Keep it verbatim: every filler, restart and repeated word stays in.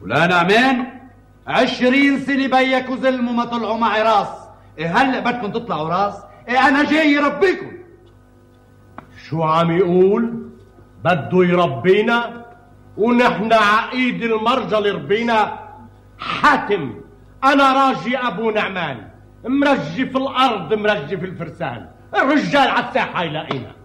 ولا نعمين عشرين سنة بيك وزلموا ما طلعوا معي راس. إيه هلأ بدكم تطلعوا راس؟ إيه أنا جاي يربيكم. شو عم يقول؟ بده يربينا ونحن عقيد المرجل ربينا؟ حاتم أنا راجي أبو نعمان، مرجي في الأرض مرجي في الفرسان، الرجال على الساحة يلاقينا.